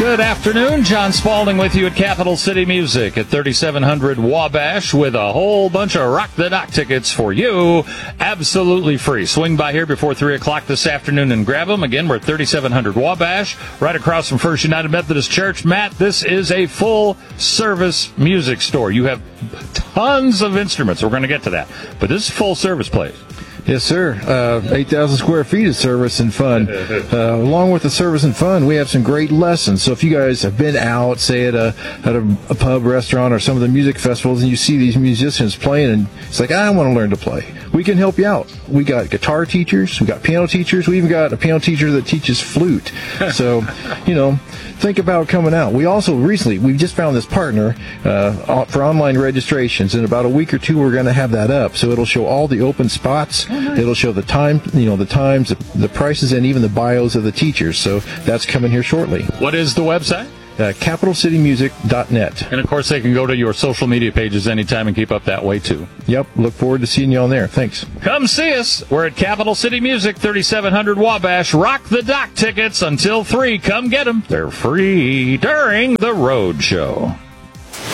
Good afternoon. John Spalding with you at Capital City Music at 3700 Wabash with a whole bunch of Rock the Dock tickets for you, absolutely free. Swing by here before 3 o'clock this afternoon and grab them. Again, we're at 3700 Wabash, right across from First United Methodist Church. Matt, this is a full-service music store. You have tons of instruments. We're going to get to that. But this is a full-service place. Yes, sir. 8,000 square feet of service and fun. Along with the service and fun, we have some great lessons. So if you guys have been out, say at a pub, restaurant, or some of the music festivals, and you see these musicians playing, and it's like, I want to learn to play, we can help you out. We got guitar teachers, we got piano teachers, we even got a piano teacher that teaches flute. So, think about coming out. We also we just found this partner for online registrations. In about a week or two, we're going to have that up. So it'll show all the open spots. It'll show the time, the times, the prices, and even the bios of the teachers. So that's coming here shortly. What is the website? CapitalCityMusic.net. And, of course, they can go to your social media pages anytime and keep up that way, too. Yep. Look forward to seeing you on there. Thanks. Come see us. We're at Capital City Music, 3700 Wabash. Rock the Dock tickets until 3. Come get them. They're free during the road show.